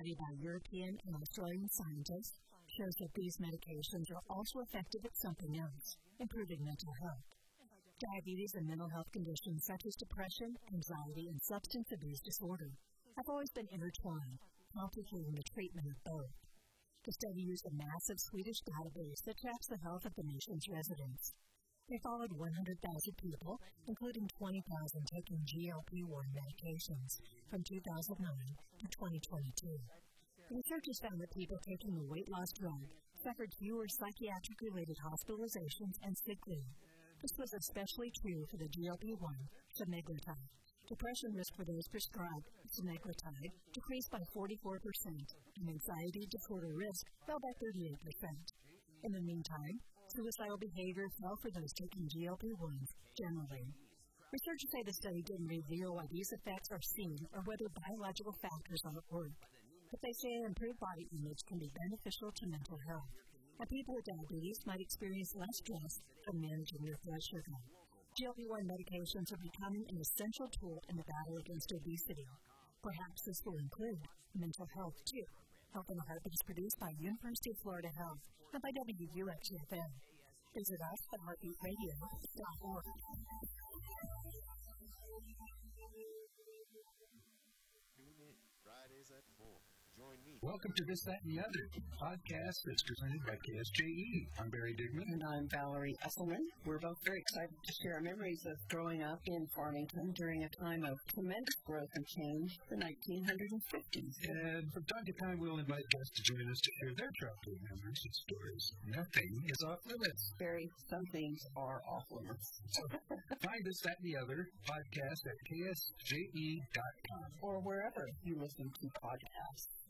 study by European and Australian scientists shows that these medications are also effective at something else, improving mental health. Diabetes and mental health conditions such as depression, anxiety, and substance abuse disorder have always been intertwined, complicating the treatment of both. The study used a massive Swedish database that tracks the health of the nation's residents. They followed 100,000 people, including 20,000 taking GLP-1 medications from 2009 to 2022. The researchers found that people taking the weight loss drug suffered fewer psychiatric-related hospitalizations and sick leave. This was especially true for the GLP-1, semaglutide. Depression risk for those prescribed semaglutide decreased by 44%, and anxiety disorder risk fell by 38%. In the meantime, suicidal behavior fell for those taking GLP-1s generally. Researchers say the study didn't reveal why these effects are seen or whether biological factors are at work, but they say an improved body image can be beneficial to mental health, and people with diabetes might experience less stress from managing their blood sugar. GLP-1 medications are becoming an essential tool in the battle against obesity. Perhaps this will include mental health, too. Health in the Heartbeat is produced by University of Florida Health and by WUXFM. Visit us at heartbeatradio.org. Fridays at 4. Join me. Welcome to This, That, and the Other, podcast that's presented by KSJE. I'm Barry Digman. And I'm Valerie Esselman. We're both very excited to share our memories of growing up in Farmington during a time of tremendous growth and change, the 1950s. And from time to time, we'll invite guests to join us to share their childhood memories and stories. Nothing is off limits. Barry, some things are off limits. Find This, That, and the Other podcast at ksje.com. Or wherever you listen to podcasts.